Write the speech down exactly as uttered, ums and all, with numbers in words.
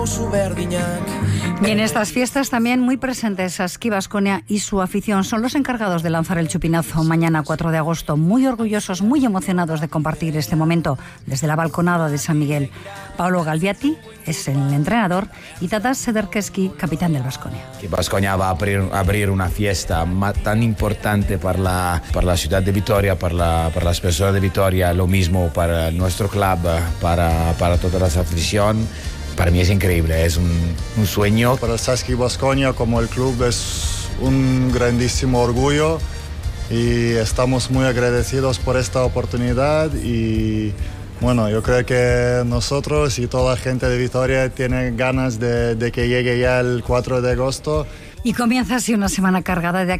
Y en estas fiestas también muy presentes Saski Baskonia y su afición son los encargados de lanzar el chupinazo mañana cuatro de agosto, muy orgullosos, muy emocionados de compartir este momento desde la balconada de San Miguel. Paolo Galviati es el entrenador y Tadas Sederkeski, capitán del Baskonia. Baskonia va a abrir, abrir una fiesta tan importante para la, para la ciudad de Vitoria, para, la, para las personas de Vitoria, lo mismo para nuestro club, para, para toda la afición. Para mí es increíble, es un, un sueño. Para el Saski Baskonia como el club es un grandísimo orgullo y estamos muy agradecidos por esta oportunidad y bueno, yo creo que nosotros y toda la gente de Vitoria tienen ganas de, de que llegue ya el cuatro de agosto. Y comienza así una semana cargada de